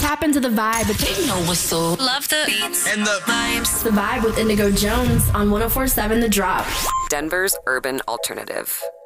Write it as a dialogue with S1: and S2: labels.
S1: Tap into the vibe.
S2: They know what's up. Love the beats
S3: and the
S2: vibes.
S1: The Vibe with Indigo Jones on 104.7 The Drop.
S4: Denver's urban alternative.